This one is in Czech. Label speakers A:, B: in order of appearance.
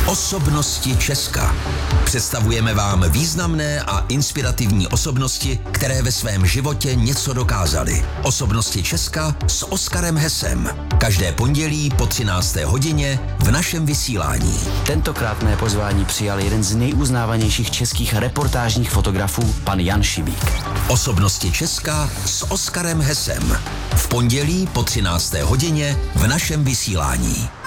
A: Osobnosti Česka. Představujeme vám významné a inspirativní osobnosti, které ve svém životě něco dokázaly. Osobnosti Česka s Oskarem Hesem. Každé pondělí po 13. hodině v našem vysílání.
B: Tentokrát mé pozvání přijal jeden z nejuznávanějších českých reportážních fotografů, pan Jan Šibík.
A: Osobnosti Česka s Oskarem Hesem. V pondělí po 13. hodině v našem vysílání.